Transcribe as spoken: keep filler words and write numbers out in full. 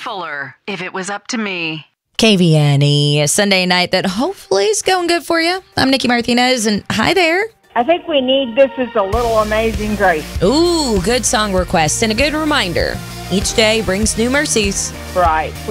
Fuller, If It Was Up to Me. K V N E, a Sunday night that hopefully is going good for you. I'm Nikki Martinez, and hi there. I think we need This Is a Little Amazing Grace. Ooh, good song request and a good reminder. Each day brings new mercies. Right.